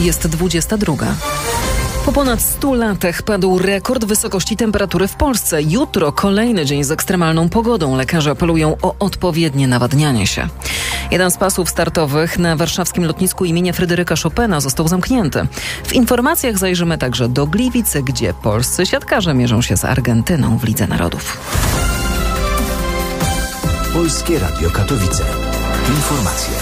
Jest 22. Po ponad 100 latach padł rekord wysokości temperatury w Polsce. Jutro kolejny dzień z ekstremalną pogodą. Lekarze apelują o odpowiednie nawadnianie się. Jeden z pasów startowych na warszawskim lotnisku imienia Fryderyka Chopina został zamknięty. W informacjach zajrzymy także do Gliwic, gdzie polscy siatkarze mierzą się z Argentyną w Lidze Narodów. Polskie Radio Katowice. Informacje.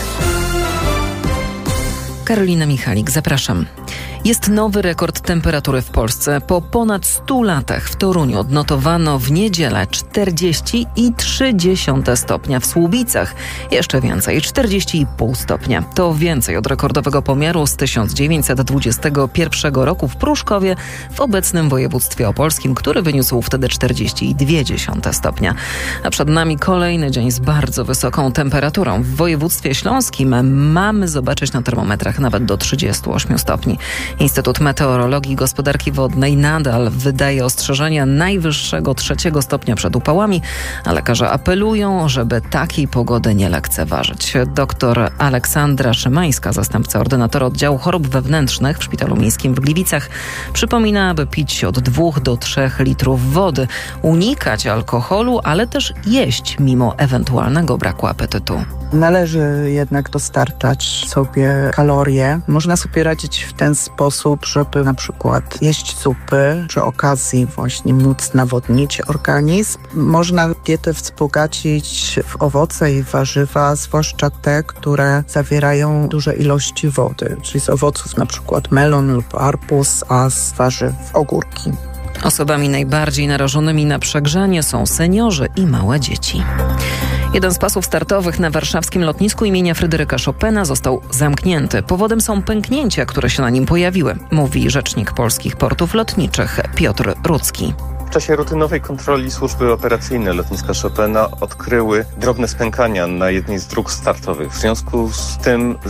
Karolina Michalik, zapraszam. Jest nowy rekord temperatury w Polsce. Po ponad 100 latach w Toruniu odnotowano w niedzielę 40,3 stopnia. W Słubicach jeszcze więcej, 40,5 stopnia. To więcej od rekordowego pomiaru z 1921 roku w Pruszkowie w obecnym województwie opolskim, który wyniósł wtedy 40,2 stopnia. A przed nami kolejny dzień z bardzo wysoką temperaturą. W województwie śląskim mamy zobaczyć na termometrach nawet do 38 stopni. Instytut Meteorologii i Gospodarki Wodnej nadal wydaje ostrzeżenia najwyższego 3 stopnia przed upałami, a lekarze apelują, żeby takiej pogody nie lekceważyć. Doktor Aleksandra Szymańska, zastępca ordynatora oddziału chorób wewnętrznych w Szpitalu Miejskim w Gliwicach, przypomina, aby pić od 2 do 3 litrów wody, unikać alkoholu, ale też jeść mimo ewentualnego braku apetytu. Należy jednak dostarczać sobie kalorie. Można sobie radzić w ten sposób, żeby na przykład jeść zupy, przy okazji właśnie móc nawodnić organizm. Można dietę wzbogacić w owoce i warzywa, zwłaszcza te, które zawierają duże ilości wody, czyli z owoców na przykład melon lub arbuz, a z warzyw ogórki. Osobami najbardziej narażonymi na przegrzanie są seniorzy i małe dzieci. Jeden z pasów startowych na warszawskim lotnisku imienia Fryderyka Chopina został zamknięty. Powodem są pęknięcia, które się na nim pojawiły, mówi rzecznik Polskich Portów Lotniczych Piotr Rudzki. W czasie rutynowej kontroli służby operacyjne lotniska Chopina odkryły drobne spękania na jednej z dróg startowych. W związku z tym